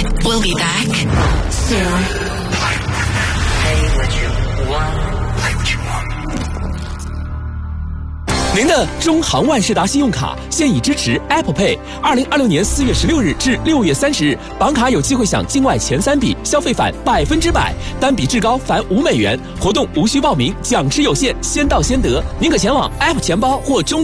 We'll be back soon. Pay what you want. 您的中航万事达信用卡现已支持 Apple Pay。2026年4月16日至6月30日，绑卡有机会享境外前3笔消费返100%，单笔至高返5美元。活动无需报名，奖池有限，先到先得。您可前往 App 钱包或中